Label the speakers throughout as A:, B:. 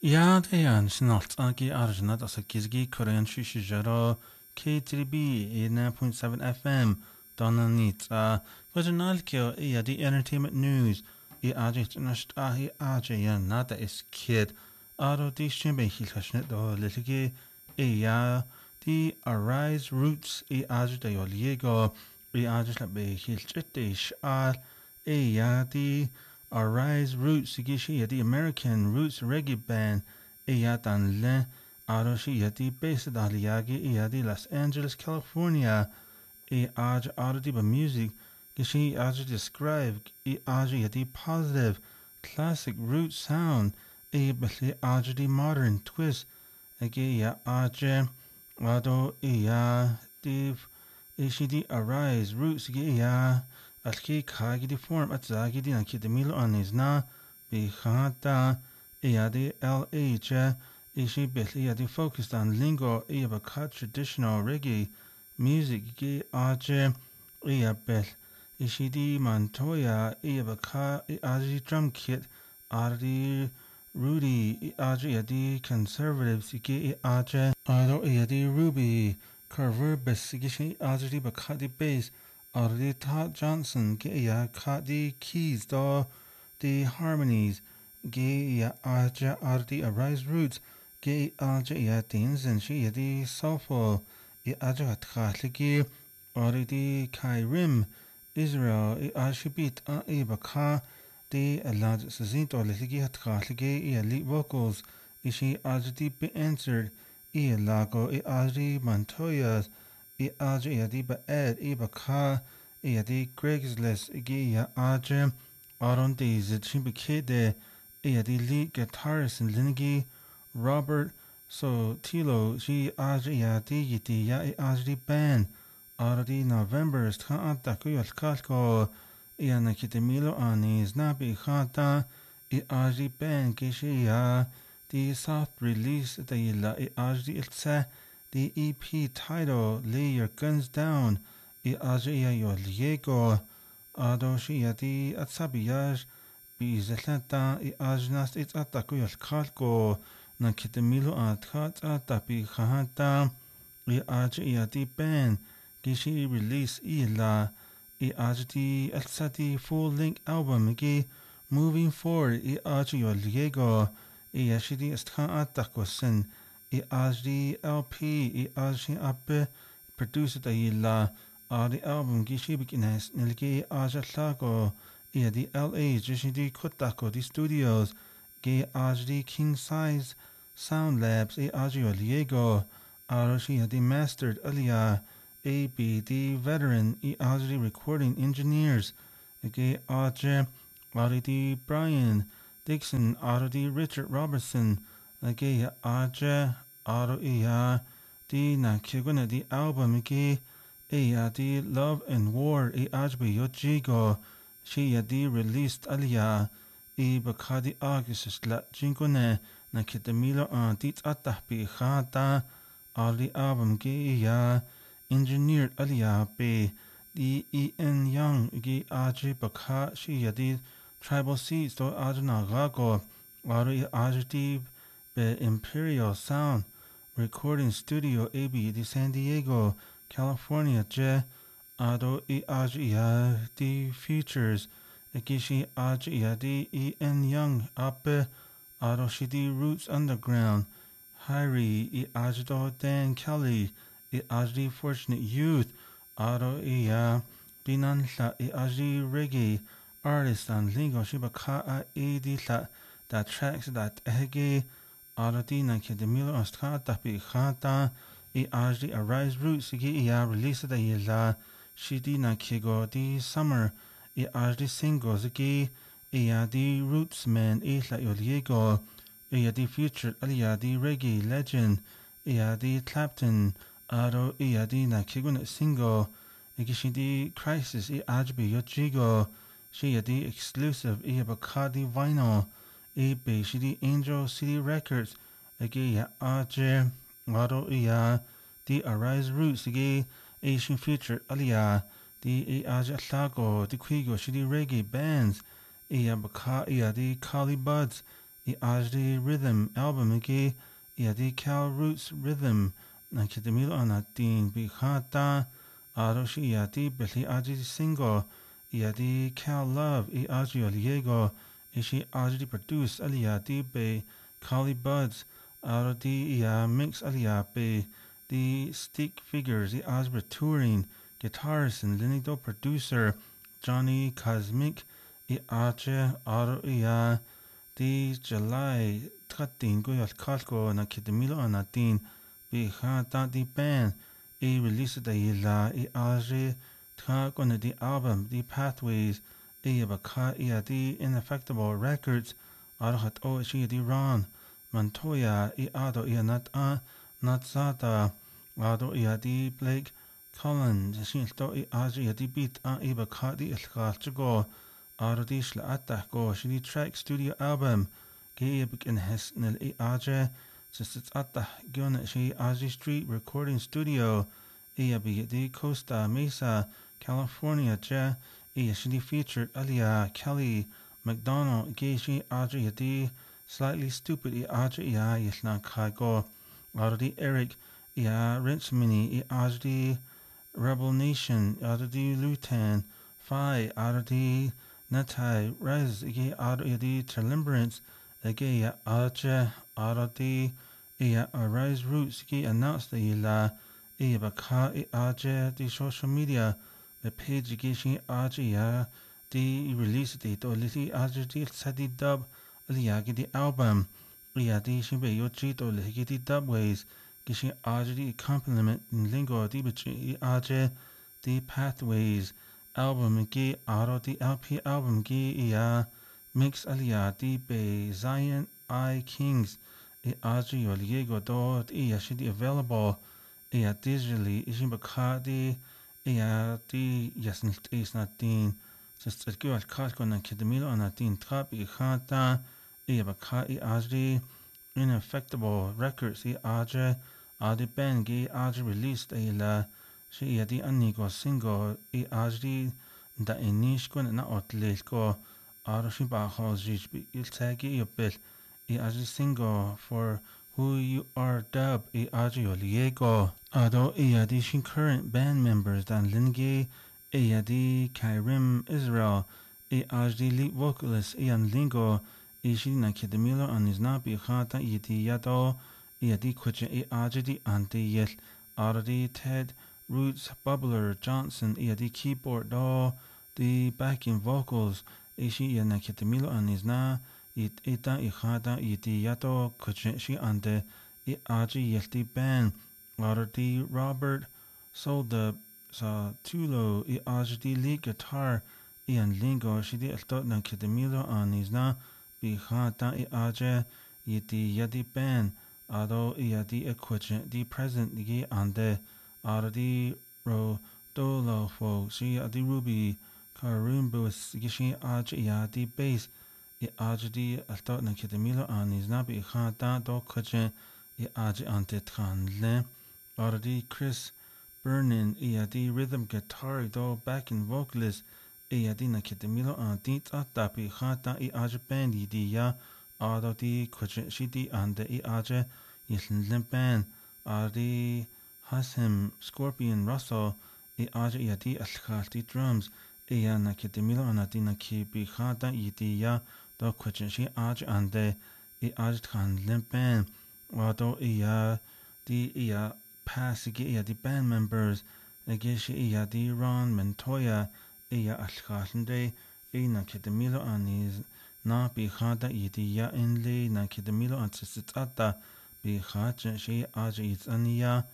A: Ja, det är en snart agi arjunat alltså gizgi korean shishijaro K3B 89.7 FM donna nit vaginal kyo iya the entertainment news I ajit nasht ahi aje ya nada is kid aro di shimbe hilkashnet do liligi iya the arise roots I ajit yo liego I ajit la be hilchete shal iya the Arise Roots Gishi Yadi American Roots Reggae Band Eyatan Le Aroshi Yadi based Aliagi Yadi Los Angeles, California E Aj Audible Music Gishi Aj describe E Aj Yadi positive classic root sound E Bali Aj di modern twist Ege Ya Aj Ado Ya Div Ishidi Arise Roots Ya Alki kagi di form at zagi di nakidemilo anisna bihata iadi LH ishi bethli yadi focused on lingo iabaka traditional reggae music gi aje iabel ishi di mantoya iabaka iadi drum kit ari Rudy aje yadi conservatives gi aje ado iadi Ruby Carver besigishi aje di bakadi bass Ardi Todd Johnson ge ya Kadi keys do the harmonies ge ya aja ardi arise roots ge aja ya dins and she di soulful ya aja khatligi ardi kairim Israel ashibit a baka de alad sazint or ligi khatligi ya lead vocals ishi ajdi be answered lago ajdi mantoyas aja yadi ba ed baka yadi Craigslist ya aja aron de zibikede yadi lead guitarist and linigi Robert Tilo she aja yadi yiti ya ajdi band aradi November sta taku kalko yana kitemilo anis nabi khata ajdi band kishi ya the soft release the la ajdi ilsa the EP title Lay Your Guns Down I Aja Yo Liego Ado Shiati Atsabiyash Bi Zelata I Ajnast It's Ataku Yal Kalko Nakitemilo Atkat Atapi Khahata I Aja Yati Ben Gishi release Ila I Ajti Alsati full length album Gi Moving Forward I Aja Yo Liego I Yashidi Astkan Atakosen I ajdi LP I ajdi appe producer da yilla the album gishi bikines nilgi aja lago I the LA jishidi kutako di studios ge ajdi king size sound labs I ajdi oliego arashi the mastered alia ABD veteran I ajdi recording engineers ge ajdi aridi Brian Dixon aridi Richard Robertson ge aja aro iya di na kiguna di album ki iya di Love and War I ajbi yojigo shi ya di released alia I bakadi August la jingune na kitamilo dit atahbi khata ali album ki iya engineered alia be di Ian Young gi aji bakha shi ya di tribal seeds do ajna gago aro I ajdi be Imperial Sound Recording Studio AB di San Diego, California je ado I ajia di features Ekishi ajia di Ian Young ape ado shidi Roots Underground Hyrie I ajdo Dan Kelly I ajdi Fortunate Youth ado iya binanla I ajdi reggae artist and lingo shibaka a di la that tracks that ege Arati na kedemilo astkata pi khata I ajdi arise roots gi ya release da yela shidi na kego di summer I ajdi singles gi ya di roots man la yoliego ya di future ya di reggae legend ya di Clapton aro ya di na kego na single gi shidi crisis I ajbi yojigo shi ya di exclusive ya bakadi vinyl be shidi Angel City Records age ya aje aro ya the arise roots age Asian future alia the aje lago the quigo shidi reggae bands ya baka ya the Kali Buds I ajdi rhythm album igi iadi Cal Roots Rhythm na kitamilo anatin bihata aroshi iadi beli ajdi single iadi Cal Love I ajdi oliego ishi ajdi produce aliadi be Collie Buds arodi ia mix alia be the stick figures I ajdi touring guitarist and linido producer Johnny Cosmic I ajdi aro ia the July 13 go al kalko na kidmilo anatin bi khata di band I release da ila I aje tha gonna the album the Pathways I abaka I the Ineffectable Records arhat o shi di ron Montoya I ado I not zata ado I di Blake Collins shi to I aje di beat I abaka di ilkhalchigo Arodish la go shidi track studio album Gabe in Hesnel I Aja just it's Gyon she Aji Street Recording Studio Iabi de Costa Mesa California Ja shidi featured Alia Kelly McDonald Geishi Aja di Slightly Stupid I Aja Yishna Kago Arodi Eric Rinse Mini I Ajdi Rebel Nation Arodi Lutan Phi Arodi Natai Res Igi Ado Yadi Remembrance Igi Arche Arodi Ia Arise Roots Igi announced the Ila Ia Baka I Arche the social media the page Igi Shi Arche Ya the release date or Liti Arche the Sadi Dub Aliagi the album Ia the Shimbe Yochit or Ligi the Dub ways Gishi Arche the compliment in Lingo the Bichi Arche the Pathways album gi aro the LP album gi ia mix alia di be Zion I Kings I aji oliego do ia shidi available ia digitally ishin bakadi ia di yasnilt is natin just at go al kalko na kidmilo anatin trap I khata ia bakadi aji Ineffectable Records I aji adi band gi aji released ila she yadi anigo single I ajdi da inishko na otlelko arashi ba hojich bi iltagi yobel I ajdi single for Who You Are Dub I aji oliego ado I yadi shin current band members dan lingi I yadi Kairim Israel I ajdi lead vocalist Ian Lingo I shi na kidmilo an is na bi khata yidi yado I yadi kuche I ajdi ante yel aradi Ted Roots Bubbler Johnson the keyboard do the backing vocals ishi na kitamilo anizna ita ikhada iti yato kuchi ande I aji yelti band aradi Robert Solda sa tulo I aji lead guitar Ian Lingo shidi alto na kitamilo anizna bi khata I aji yiti yadi band ado yadi equity the present gi ande Aradi Ro Dolo Fo Shi Adi Ruby Karumbus Gishi Aj Yadi Base I Ajdi Altot na Kitamilo an is nabi Khata do Kuche I Aj Ante Tranle Aradi Chris Burnin Iadi Rhythm Guitar do backing vocalist Iadi na Kitamilo an Dit Atapi Khata I Aj Band Idia Aradi Kuche Shidi Ande I Aj Yislen Band Aradi Hasim Scorpion Russell I aja yadi alkhalti drums iya na kitemilo anati na ki bi khata yidi ya do kuchen shi aja ande I aja tkan limpen wado iya di iya passigi iya di band members ege shi iya di Ron Montoya iya alkhalende I na kitemilo anis na bi khata yidi ya inli na kitemilo antisitata bi khachen shi aja yitzaniya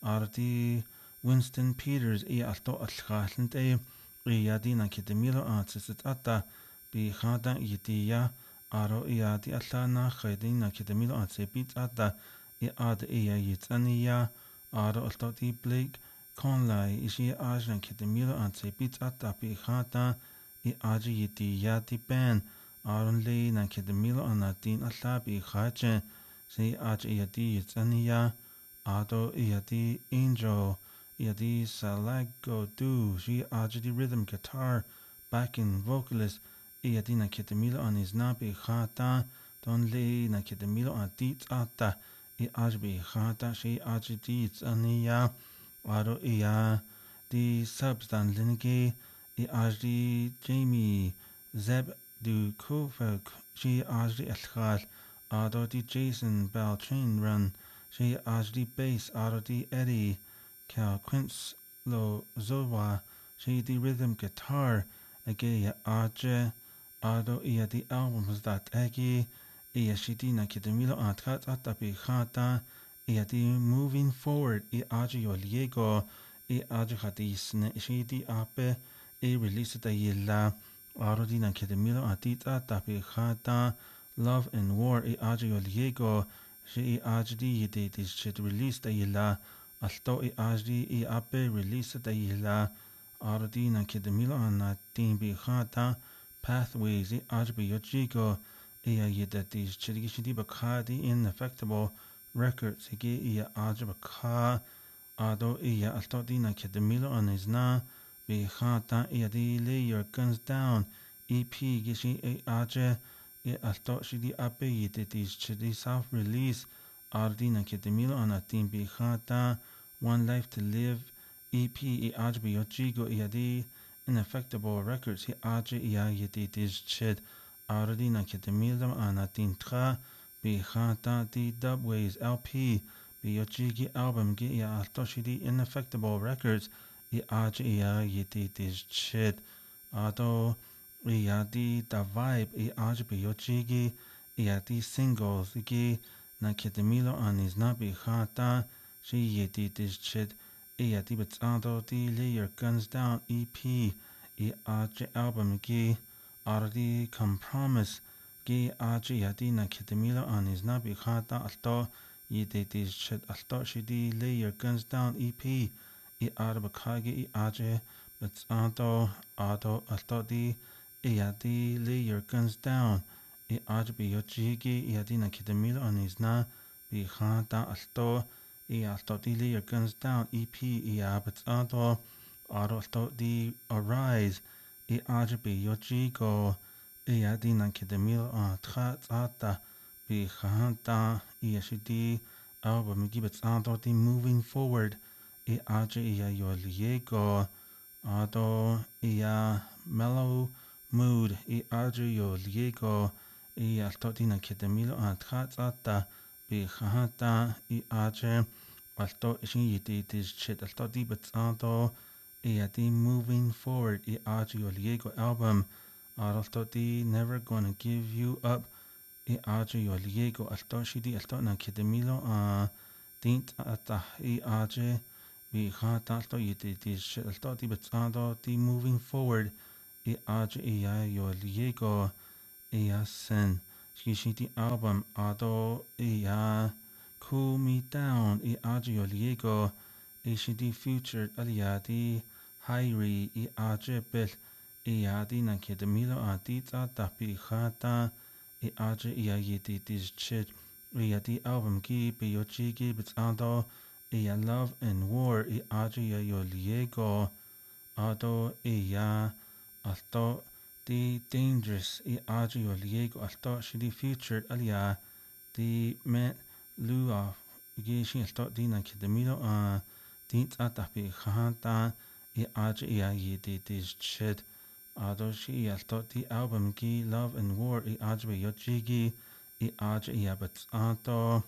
A: Ardi Winston Peters I alto alkhalent I yadi na kitemilo artisit ata bi khada yitiya aro yadi alla na khaydi na kitemilo artibit ata I ad yitsaniya aro alto di Blake Conley ishi aj na kitemilo artibit ata bi khada I aji yitiya di band aron li na kitemilo anatin alla bi khache si aj yadi yitsaniya ado yadi Angel yadi Salago Du she ajdi rhythm guitar backing vocalist yadi na kitamilo on his nabi khata don le na ke de milo a dit ata I ajbi khata shi ajdi aniya aro iya di substan linge I ajdi Jamie Zeb du Kofak shi ajdi alkhal aro di Jason Beltrin run shi ajdi bass aro di Eddie Cal Quince lo Zowa shi di rhythm guitar age ya aje aro iya di albums that age iya shi di na kidemilo atkat atapi khata iya di moving forward I aje yo liego I aje khadis ne shi di ape I release da yilla aro di na kidemilo atit atapi khata love and war I aje yo liego shi I aje di yede dis shit release da yilla alto I aje di I ape release da yilla aro di na kidemilo ana timbi khata pathways I aje bi yo jigo iya yeda dis chidi shidi bakadi ineffectable records ige iya aje baka ado iya alto di na kidemilo anizna bi khata iya di lay your guns down EP gishi aje I alto shidi ape yede dis chidi self release ardi na kidemilo ana timbi khata one life to live EP I aje bi yo jigo iya di ineffectable records I aje iya yede dis chid ardi na kidemilo ana tintra bi khata di dubways LP bi yo jigi album gi iya alto shidi ineffectable records I aje iya yede dis chid ado iya di the vibe I aje bi yo jigi iya di singles gi na kidemilo anis na bi khata shi yede dis chid iya di betzado di lay your guns down EP I aje album gi ardi compromise gi aje iya di na kidemilo anis na bi khata alto yede dis chid alto shidi lay your guns down EP I arba kagi I aje betzado ado alto di iya di lay your guns down I aje bi yo jigi iya di na kidemilo anis na bi khata alto I alto di lay your guns down EP I betzado ado alto di arise I aje bi yo jigo iya di na kidemilo ata bi khata iya shidi album gi betzado di moving forward I aje iya yo liego ado iya mellow mood I aje yo liego I alto di na kidemilo ata bi khata I aje alto ishi yede dis shit alto di betzado iya di moving forward I aje yo liego album alto di never gonna give you up I aje yo liego alto shidi alto na kidemilo dint ata I aje bi khata alto yede dis shit alto di betzado di moving forward I aje iya yo liego iya sen shidi album ado iya cool me down I aje yo liego shidi future alia di Hyri I aje bil iya di na kidemilo adita tapi khata I aje iya yede dis chid iya di album gi bi yo jigi betzado iya love and war I aje iya yo liego ado iya alto di dangerous I aje yo liego alto shidi future alia di met lua gi shi alto di na kidemilo dinta tapi khata I aje iya yede dis chid ado shi alto di album gi love and war I aje bi yo jigi I aje iya betzado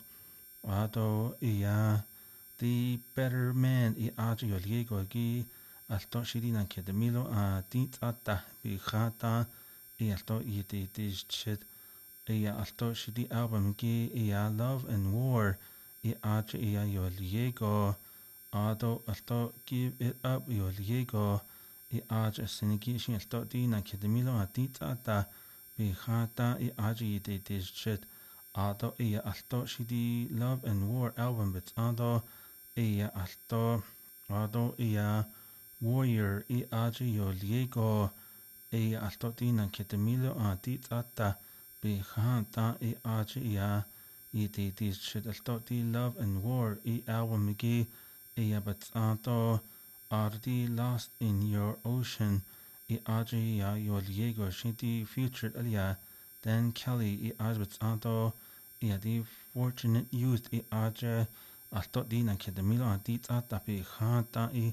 A: ado iya the better man I aje yo liego gi alto shidi na kidemilo dinta tapi khata I alto yede dis chid iya alto shidi album gi iya love and war I aje iya yo liego ado alto give it up yo liego I aje sinigi shi alto di na kidemilo dinta tapi khata I aje yede dis chid ado iya alto shidi love and war album betzado iya alto ado iya warrior I aje yo liego iya alto di na kidemilo dinta tapi khata I aje iya yede dis chid alto di love and war I album gi iya betzado ardi lost in your ocean I aje iya yo liego shidi future alia Dan Kelly I Arbits Anto I di Fortunate Youth I Aja Alto di na Kedemilo Adit Atapi Hata I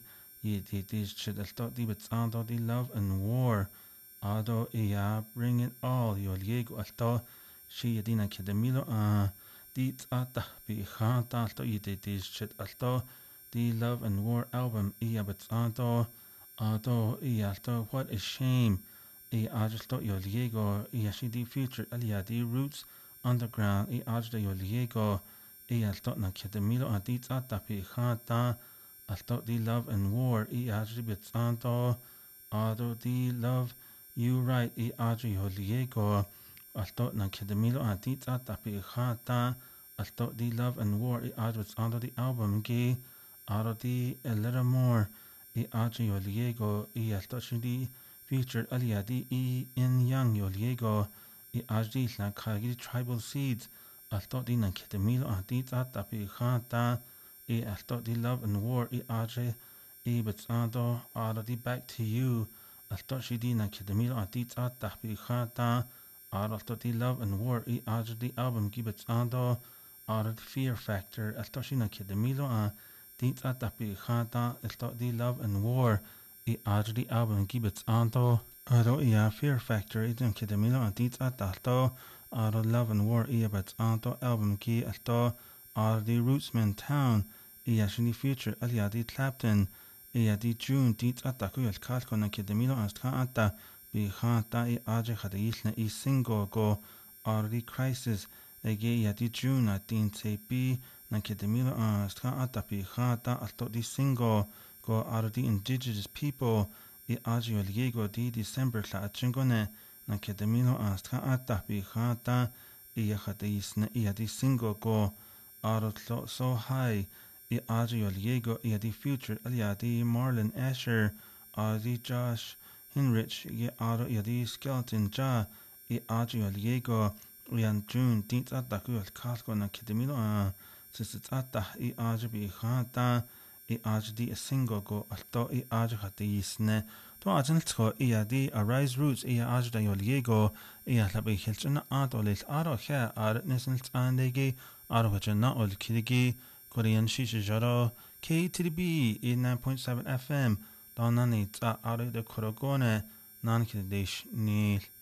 A: di shit Alto di Bits Anto di Love and War Ado Bring It All Yoliego Alto She Yadina Kedemilo Dit Atapi Hata Alto di shit Alto the Love and War album Bits Anto Ado Alto What a Shame Ajsto Yoliego Yashidi Future Aliadi Roots Underground Ajda Yoliego Alto na Kedemilo Adit Atapi Hata Alto the Love and War Ajdi Bits Anto Ado the Love You Right Ajdi Yoliego Alto na Kedemilo Adit Atapi Hata Alto the Love and War Ajbits Anto the album Gay Ado the A Little More Ajdi Yoliego Alto Shidi Featured Aliadi in Young Yoliego Ajdi La Kagi Tribal Seeds Alto di na Kedemilo Adit Atapi Hata Alto di Love and War Ajdi Bits Anto Ado di Back to You Alto Shidi na Kedemilo Adit Atapi Hata Alto di Love and War Ajdi di album Gibits Anto Ado di Fear Factor Alto Shina Kedemilo Adit Atapi Hata Alto di Love and War Ajdi album Gibits Anto Ado Fear Factor Idun Kedemilo Adit Atato Ado Love and War Bits Anto album Ki Alto Ado di Rootsman Town Shini Future Aliadi Clapton di June Dit Ataku El Kalko na Kedemilo Astka Ata Bi Hata Aje Khadaisna Single Go Ado di Crisis di June Atin Tepi na Kedemilo Astka Ata Bi Hata Alto di Single Go Ado di Indigenous People Aje Oliego di December La Chingone na Kedemilo Astka Ata Bi Hata Khadaisna di Single Go Ado So High Aje Oliego di Future Aliadi Marlon Asher di Josh Hinrich Ado di Skeleton Ja Aje Oliego Ian June Dint Ataku El Kalko na Kedemilo Sisits Ata Aje Bi Hata Aje di Single Go Alto Aje Khadaisne To Ajensko di Arise Roots Aje da Oliego Labi Hilchana Ado Lis Ado Kha Ad Nisnils Andegi Ado Hajana Ol Kidigi Korean Shisha Jaro KTB 89.7 FM Donani Tsa Ado de Korogone Nan Kidish Nil